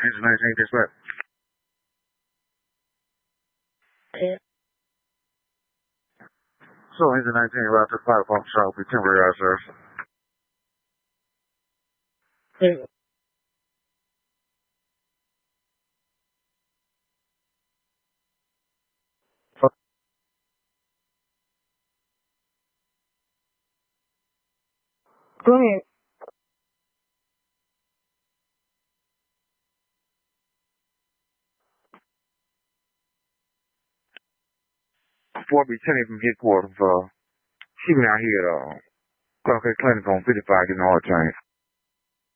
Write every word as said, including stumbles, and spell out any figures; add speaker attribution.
Speaker 1: Engine nineteen, dispatch. So, engine nineteen, route to fire pump shop with temporary out service.
Speaker 2: Go ahead.
Speaker 1: four B ten from headquarters, uh, she been out here at, uh, Clark Clinic on fifty-five getting oil change.